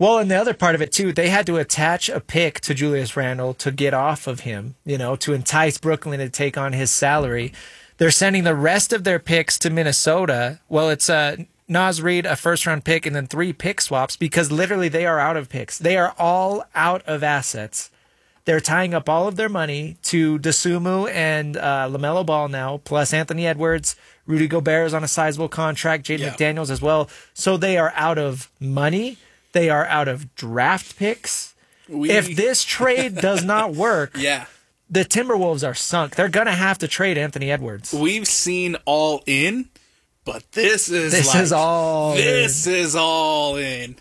Well, and the other part of it, too, they had to attach a pick to Julius Randle to get off of him, to entice Brooklyn to take on his salary. They're sending the rest of their picks to Minnesota. Well, it's Naz Reid, a first-round pick, and then 3 pick swaps because literally they are out of picks. They are all out of assets. They're tying up all of their money to Dosunmu and LaMelo Ball now, plus Anthony Edwards. Rudy Gobert is on a sizable contract, Jaden McDaniels as well. So they are out of money. They are out of draft picks. If this trade does not work, the Timberwolves are sunk. They're going to have to trade Anthony Edwards. We've seen all in, but this is all in.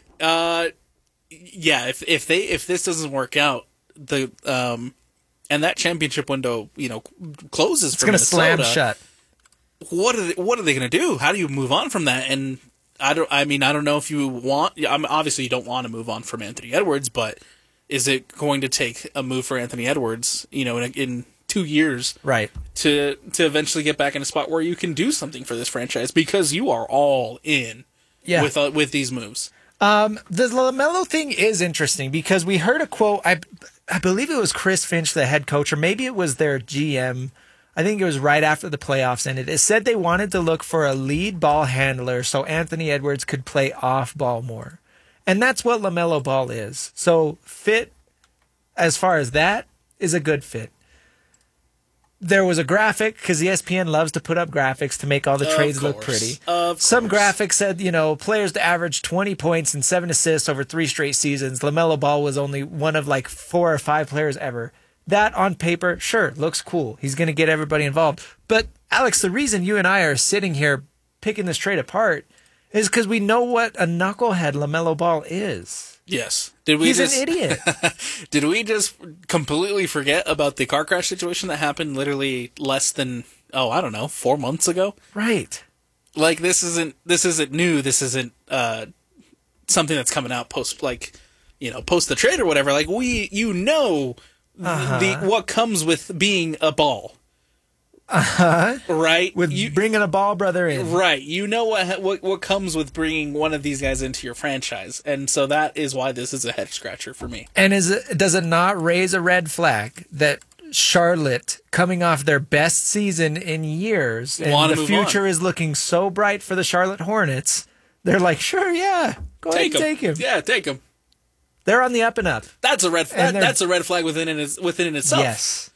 If this doesn't work out, and that championship window, closes for Minnesota. It's going to slam shut. What are they going to do? How do you move on from that? And I don't know if you want. Obviously, you don't want to move on from Anthony Edwards, but is it going to take a move for Anthony Edwards, in 2 years, right, to eventually get back in a spot where you can do something for this franchise because you are all in, with these moves. The LaMelo thing is interesting because we heard a quote. I believe it was Chris Finch, the head coach, or maybe it was their GM. I think it was right after the playoffs ended. It said they wanted to look for a lead ball handler so Anthony Edwards could play off ball more. And that's what LaMelo Ball is. So fit, as far as that, is a good fit. There was a graphic, because ESPN loves to put up graphics to make all the trades look pretty. Some graphics said, players to average 20 points and 7 assists over 3 straight seasons. LaMelo Ball was only one of 4 or 5 players ever. That on paper, sure, looks cool. He's going to get everybody involved. But, Alex, the reason you and I are sitting here picking this trade apart is because we know what a knucklehead LaMelo Ball is. Yes. He's an idiot. Did we just completely forget about the car crash situation that happened literally less than, 4 months ago? Right. This isn't new. This isn't something that's coming out post the trade or whatever. What comes with being a ball. Right? With bringing a ball brother in. Right. You know what comes with bringing one of these guys into your franchise. And so that is why this is a head scratcher for me. And does it not raise a red flag that Charlotte, coming off their best season in years, and the future is looking so bright for the Charlotte Hornets, they're like, sure, yeah, go ahead and take him. Yeah, take him. They're on the up and up. That's a red flag. That's a red flag within itself. Yes.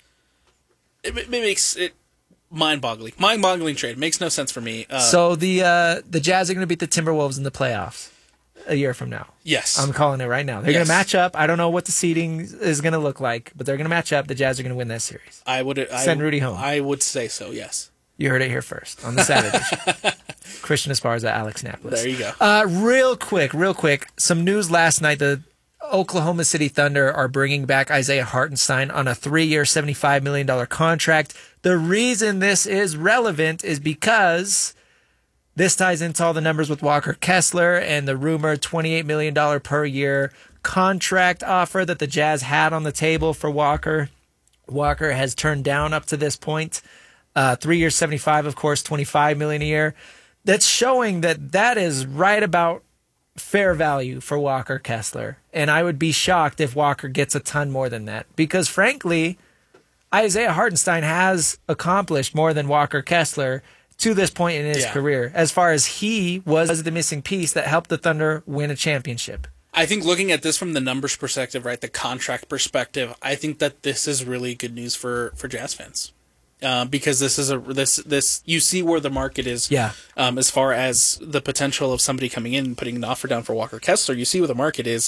It makes it mind-boggling trade. It makes no sense for me. So the Jazz are going to beat the Timberwolves in the playoffs a year from now. Yes. I'm calling it right now. They're going to match up. I don't know what the seeding is going to look like, but they're going to match up. The Jazz are going to win that series. Send Rudy home. I would say so, yes. You heard it here first on the Saturday show. Christian Esparza, Alex Naples. There you go. Real quick. Some news last night. The Oklahoma City Thunder are bringing back Isaiah Hartenstein on a 3-year, $75 million contract. The reason this is relevant is because this ties into all the numbers with Walker Kessler and the rumored $28 million per year contract offer that the Jazz had on the table for Walker. Walker has turned down up to this point. 3 years, 75, of course, $25 million a year. That's showing that is right about fair value for Walker Kessler. And I would be shocked if Walker gets a ton more than that. Because frankly, Isaiah Hartenstein has accomplished more than Walker Kessler to this point in his career, as far as he was the missing piece that helped the Thunder win a championship. I think looking at this from the numbers perspective, right, the contract perspective, I think that this is really good news for Jazz fans. Because this is this you see where the market is. Yeah. As far as the potential of somebody coming in and putting an offer down for Walker Kessler, you see where the market is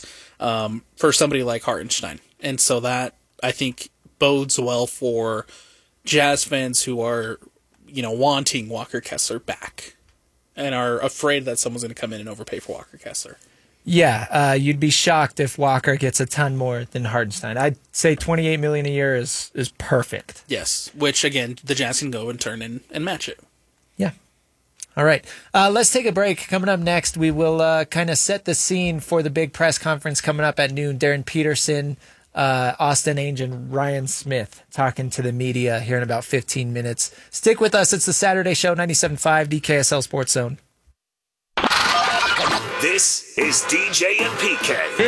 for somebody like Hartenstein, and so that I think bodes well for Jazz fans who are wanting Walker Kessler back and are afraid that someone's going to come in and overpay for Walker Kessler. Yeah, you'd be shocked if Walker gets a ton more than Hartenstein. I'd say $28 million a year is perfect. Yes, which again the Jazz can go and turn in and match it. Yeah. All right, let's take a break. Coming up next, we will kind of set the scene for the big press conference coming up at noon. Darren Peterson, Austin Ainge, and Ryan Smith talking to the media here in about 15 minutes. Stick with us. It's the Saturday Show, 97.5 DKSL Sports Zone. This is DJ and PK.